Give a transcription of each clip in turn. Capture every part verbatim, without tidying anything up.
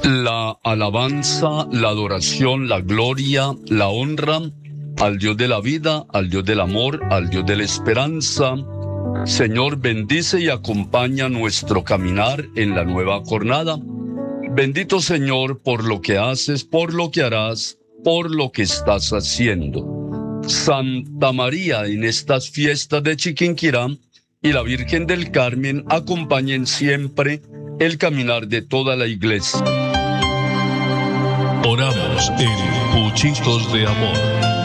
La alabanza, la adoración, la gloria, la honra al Dios de la vida, al Dios del amor, al Dios de la esperanza. Señor, bendice y acompaña nuestro caminar en la nueva jornada. Bendito Señor por lo que haces, por lo que harás, por lo que estás haciendo. Santa María, en estas fiestas de Chiquinquirá y la Virgen del Carmen acompañen siempre el caminar de toda la iglesia. Oramos en Puchitos de Amor.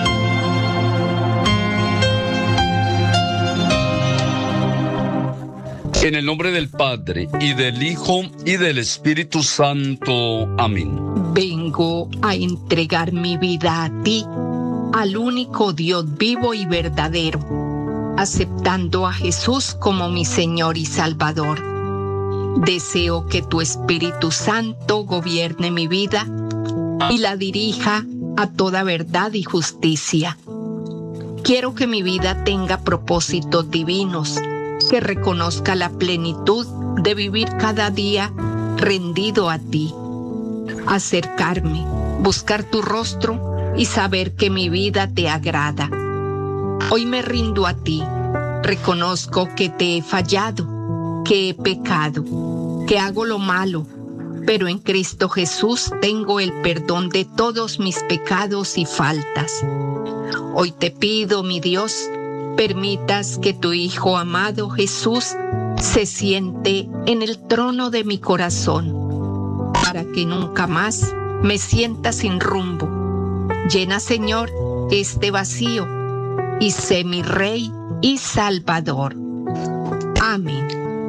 En el nombre del Padre, y del Hijo, y del Espíritu Santo. Amén. Vengo a entregar mi vida a ti, al único Dios vivo y verdadero, aceptando a Jesús como mi Señor y Salvador. Deseo que tu Espíritu Santo gobierne mi vida y la dirija a toda verdad y justicia. Quiero que mi vida tenga propósitos divinos, que reconozca la plenitud de vivir cada día rendido a ti. Acercarme, buscar tu rostro y saber que mi vida te agrada. Hoy me rindo a ti, reconozco que te he fallado, que he pecado, que hago lo malo, pero en Cristo Jesús tengo el perdón de todos mis pecados y faltas. Hoy te pido, mi Dios, permitas que tu Hijo amado Jesús se siente en el trono de mi corazón, para que nunca más me sienta sin rumbo. Llena, Señor, este vacío y sé mi Rey y Salvador. Amén.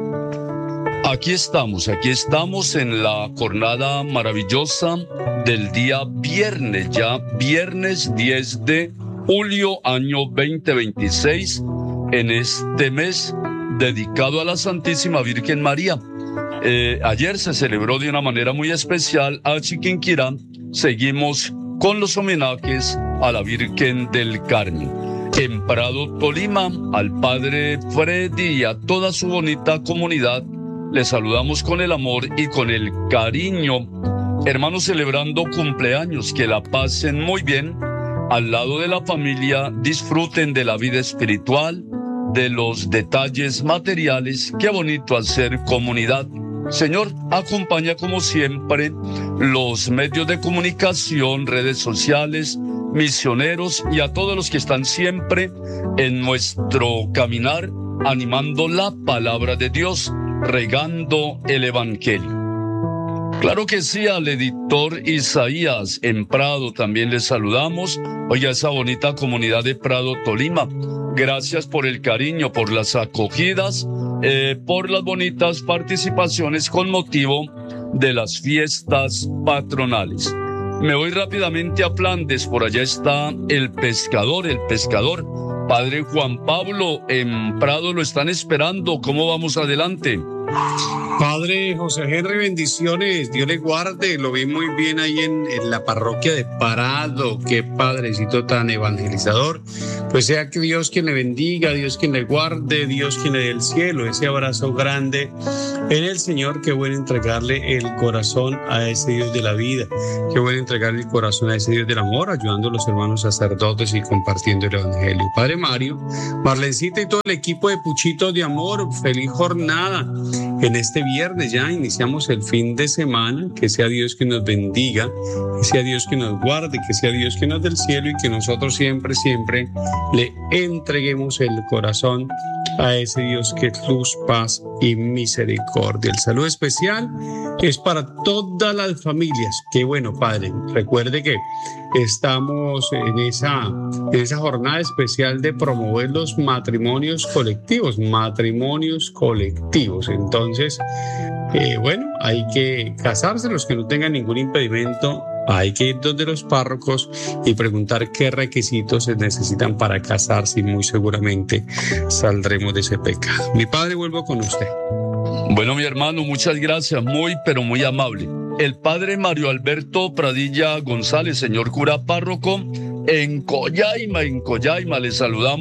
Aquí estamos, aquí estamos en la jornada maravillosa del día viernes, ya viernes diez de julio, año veinte veintiséis, en este mes dedicado a la Santísima Virgen María. Eh, ayer se celebró de una manera muy especial a Chiquinquirá. Seguimos con los homenajes a la Virgen del Carmen. En Prado, Tolima, al Padre Freddy y a toda su bonita comunidad, les saludamos con el amor y con el cariño. Hermanos, celebrando cumpleaños, que la pasen muy bien. Al lado de la familia, disfruten de la vida espiritual, de los detalles materiales. Qué bonito hacer comunidad. Señor, acompaña como siempre los medios de comunicación, redes sociales, misioneros y a todos los que están siempre en nuestro caminar, animando la palabra de Dios, regando el Evangelio. Claro que sí, al editor Isaías en Prado también les saludamos. Oiga, esa bonita comunidad de Prado, Tolima. Gracias por el cariño, por las acogidas, eh, por las bonitas participaciones con motivo de las fiestas patronales. Me voy rápidamente a Flandes, por allá está el pescador, el pescador. Padre Juan Pablo, en Prado lo están esperando. ¿Cómo vamos adelante? Padre José Henry, bendiciones, Dios le guarde, lo vi muy bien ahí en, en la parroquia de Prado, qué padrecito tan evangelizador. Pues sea que Dios quien le bendiga, Dios quien le guarde, Dios quien le dé el cielo, ese abrazo grande en el Señor. Qué bueno entregarle el corazón a ese Dios de la vida, qué bueno entregarle el corazón a ese Dios del amor, ayudando a los hermanos sacerdotes y compartiendo el Evangelio. Padre Mario, Marlencita y todo el equipo de Puchitos de Amor, feliz jornada. En este viernes ya iniciamos el fin de semana. Que sea Dios que nos bendiga, que sea Dios que nos guarde, que sea Dios que nos dé el cielo y que nosotros siempre, siempre le entreguemos el corazón a ese Dios que es luz, paz y misericordia. El saludo especial es para todas las familias. Qué bueno, Padre. Recuerde que estamos en esa, en esa jornada especial de promover los matrimonios colectivos, matrimonios colectivos. Entonces, eh, bueno, hay que casarse, los que no tengan ningún impedimento. Hay que ir donde los párrocos y preguntar qué requisitos se necesitan para casarse y muy seguramente saldremos de ese pecado. Mi padre, vuelvo con usted. Bueno, mi hermano, muchas gracias, muy pero muy amable. El padre Mario Alberto Pradilla González, señor cura párroco, en Collaima, en Collaima, le saludamos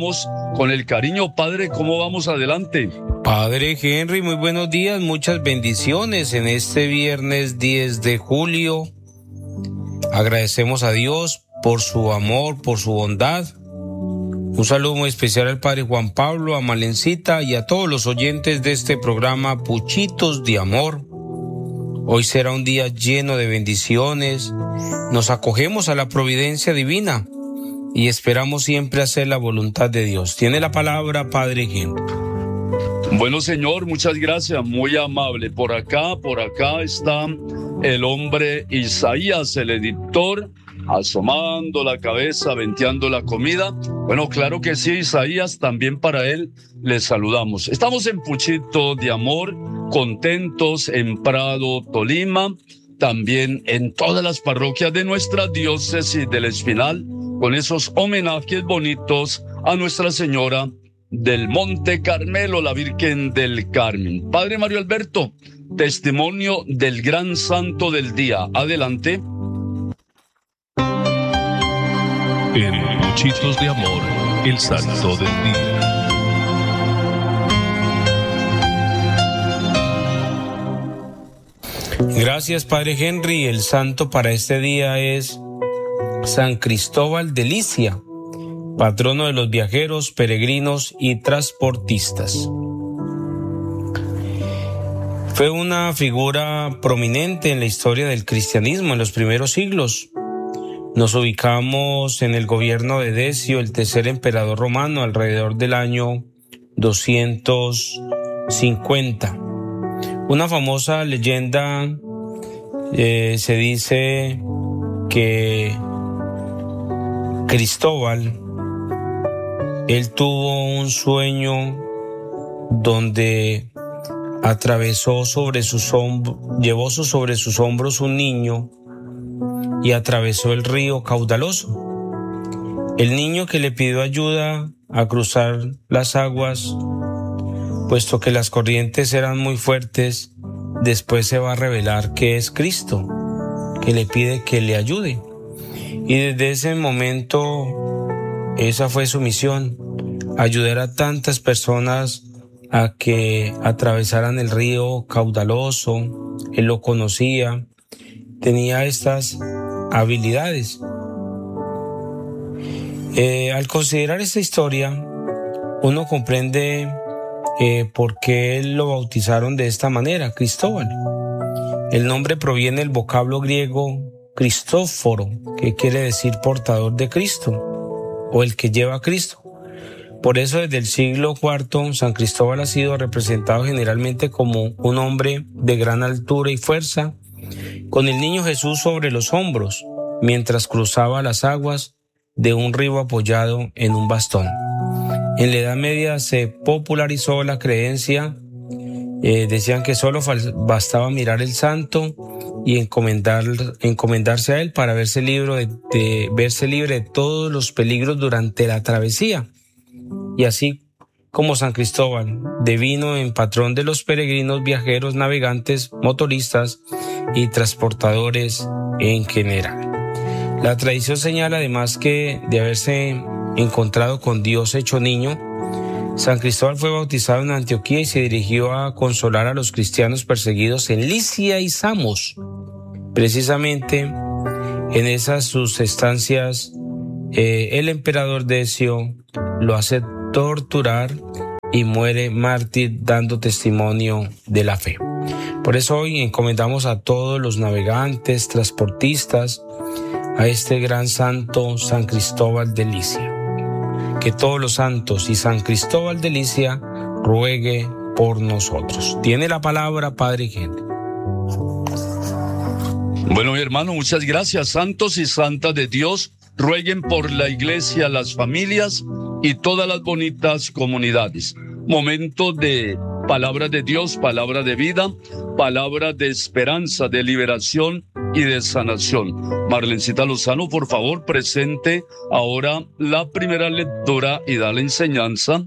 Con el cariño, Padre, ¿cómo vamos adelante? Padre Henry, muy buenos días, muchas bendiciones en este viernes diez de julio. Agradecemos a Dios por su amor, por su bondad. Un saludo muy especial al Padre Juan Pablo, a Malencita y a todos los oyentes de este programa Puchitos de Amor. Hoy será un día lleno de bendiciones. Nos acogemos a la providencia divina y esperamos siempre hacer la voluntad de Dios. Tiene la palabra, Padre Henry. Bueno, señor, muchas gracias, muy amable. Por acá, por acá está el hombre Isaías, el editor, asomando la cabeza, venteando la comida. Bueno, claro que sí, Isaías, también para él le saludamos. Estamos en Puchito de Amor, contentos en Prado, Tolima, también en todas las parroquias de nuestra diócesis del Espinal, con esos homenajes bonitos a Nuestra Señora del Monte Carmelo, la Virgen del Carmen. Padre Mario Alberto, testimonio del gran santo del día. Adelante. En Puchitos de Amor, el santo del día. Gracias, Padre Henry. El santo para este día es San Cristóbal de Licia, patrono de los viajeros, peregrinos y transportistas. Fue una figura prominente en la historia del cristianismo en los primeros siglos. Nos ubicamos en el gobierno de Decio, el tercer emperador romano, alrededor del año doscientos cincuenta. Una famosa leyenda eh, se dice que Cristóbal, él tuvo un sueño donde atravesó sobre sus hombros, llevó sobre sus hombros un niño y atravesó el río caudaloso. El niño que le pidió ayuda a cruzar las aguas, puesto que las corrientes eran muy fuertes, después se va a revelar que es Cristo, que le pide que le ayude. Y desde ese momento, esa fue su misión, ayudar a tantas personas a que atravesaran el río caudaloso. Él lo conocía, tenía estas habilidades. Eh, al considerar esta historia, uno comprende eh, por qué él lo bautizaron de esta manera, Cristóbal. El nombre proviene del vocablo griego Cristóforo, que quiere decir portador de Cristo, o el que lleva a Cristo. Por eso desde el siglo cuarto, San Cristóbal ha sido representado generalmente como un hombre de gran altura y fuerza, con el niño Jesús sobre los hombros, mientras cruzaba las aguas de un río apoyado en un bastón. En la Edad Media se popularizó la creencia, eh, decían que solo bastaba mirar el santo y encomendar, encomendarse a él para verse libre de, de, verse libre de todos los peligros durante la travesía. Y así como San Cristóbal devino en patrón de los peregrinos, viajeros, navegantes, motoristas y transportadores en general. La tradición señala además que de haberse encontrado con Dios hecho niño, San Cristóbal fue bautizado en Antioquía y se dirigió a consolar a los cristianos perseguidos en Licia y Samos. Precisamente en esas sus estancias, eh, el emperador Decio lo hace torturar y muere mártir dando testimonio de la fe. Por eso hoy encomendamos a todos los navegantes, transportistas, a este gran santo San Cristóbal de Licia. Que todos los santos y San Cristóbal de Licia ruegue por nosotros. Tiene la palabra Padre Henry. Bueno, mi hermano, muchas gracias. Santos y santas de Dios, rueguen por la iglesia, las familias y todas las bonitas comunidades. Momento de palabra de Dios, palabra de vida, palabra de esperanza, de liberación y de sanación. Marlencita Lozano, por favor, presente ahora la primera lectura y da la enseñanza.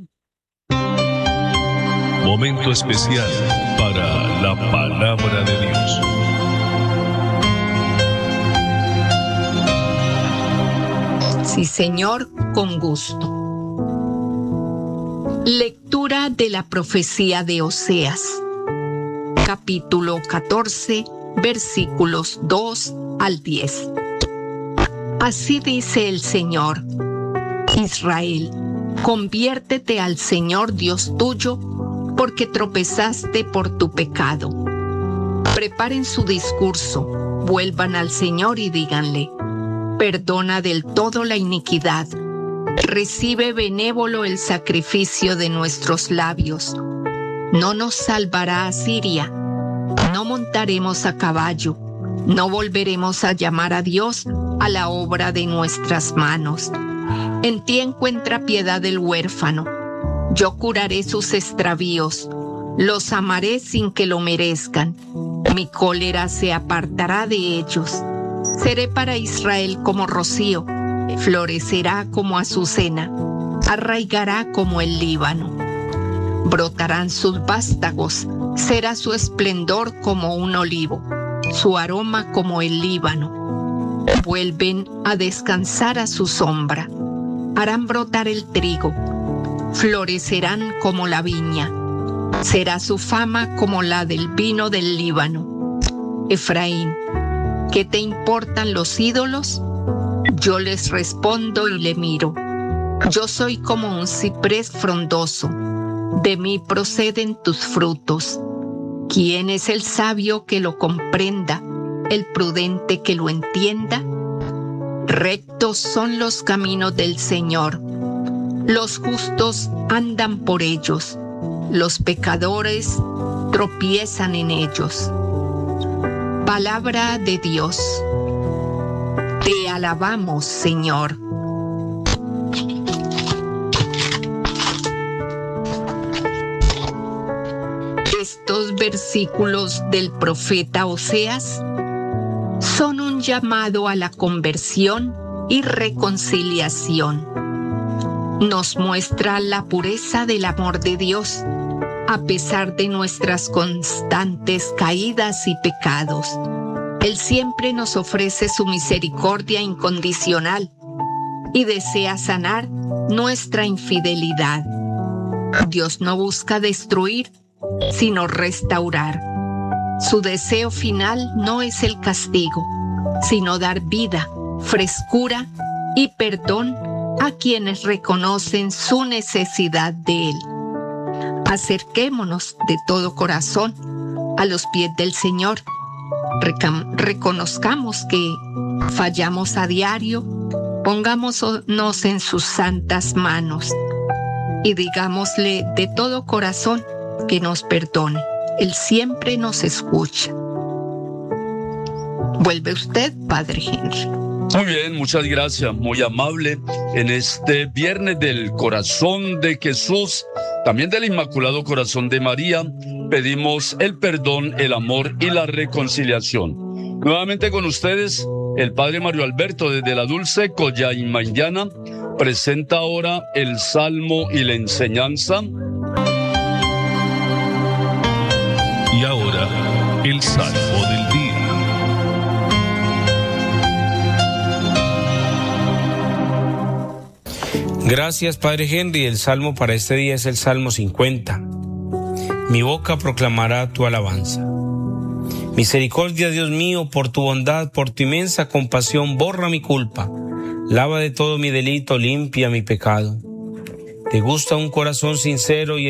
Momento especial para la palabra de Dios. Sí, Señor, con gusto. Lectura de la profecía de Oseas, capítulo catorce, versículos dos al diez. Así dice el Señor: Israel, conviértete al Señor Dios tuyo, porque tropezaste por tu pecado. Preparen su discurso, vuelvan al Señor y díganle: perdona del todo la iniquidad, recibe benévolo el sacrificio de nuestros labios. No nos salvará Asiria, no montaremos a caballo, no volveremos a llamar a Dios a la obra de nuestras manos. En ti encuentra piedad el huérfano, yo curaré sus extravíos, los amaré sin que lo merezcan, mi cólera se apartará de ellos. Seré para Israel como rocío, florecerá como azucena, arraigará como el Líbano. Brotarán sus vástagos, será su esplendor como un olivo, su aroma como el Líbano. Vuelven a descansar a su sombra, harán brotar el trigo, florecerán como la viña, será su fama como la del vino del Líbano. Efraín, ¿qué te importan los ídolos? Yo les respondo y le miro. Yo soy como un ciprés frondoso, de mí proceden tus frutos. ¿Quién es el sabio que lo comprenda, el prudente que lo entienda? Rectos son los caminos del Señor, los justos andan por ellos, los pecadores tropiezan en ellos. Palabra de Dios. Te alabamos, Señor. Estos versículos del profeta Oseas son un llamado a la conversión y reconciliación. Nos muestra la pureza del amor de Dios, a pesar de nuestras constantes caídas y pecados. Él siempre nos ofrece su misericordia incondicional y desea sanar nuestra infidelidad. Dios no busca destruir, sino restaurar. Su deseo final no es el castigo, sino dar vida, frescura y perdón a quienes reconocen su necesidad de Él. Acerquémonos de todo corazón a los pies del Señor. Recam- reconozcamos que fallamos a diario, pongámonos en sus santas manos y digámosle de todo corazón que nos perdone. Él siempre nos escucha. Vuelve usted, Padre Henry. Muy bien, muchas gracias, muy amable. En este viernes del Corazón de Jesús, también del Inmaculado Corazón de María, pedimos el perdón, el amor y la reconciliación. Nuevamente con ustedes, el Padre Mario Alberto desde la Dulce Collahuamaina presenta ahora el Salmo y la enseñanza. Y ahora, el Salmo del Día. Gracias, Padre Henry. El salmo para este día es el Salmo cincuenta. Mi boca proclamará tu alabanza. Misericordia, Dios mío, por tu bondad, por tu inmensa compasión, borra mi culpa. Lava de todo mi delito, limpia mi pecado. Te gusta un corazón sincero y